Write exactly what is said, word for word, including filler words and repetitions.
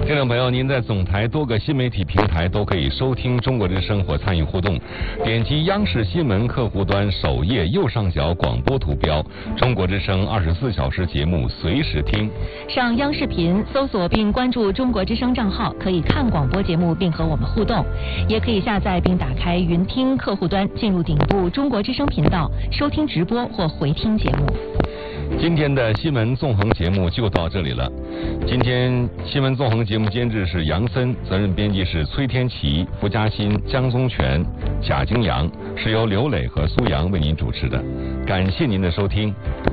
听众朋友，您在总台多个新媒体平台都可以收听中国之声或参与互动。点击央视新闻客户端首页右上角广播图标，中国之声二十四小时节目随时听。 上央视频搜索并关注中国之声账号，可以看广播节目并和我们互动，也可以下载并打开云听客户端，进入顶部中国之声频道收听直播或回听节目。 今天的新闻纵横节目就到这里了。今天新闻纵横节目监制是杨森，责任编辑是崔天琪、付嘉欣、江宗全、贾京阳，是由刘磊和苏阳为您主持的。感谢您的收听，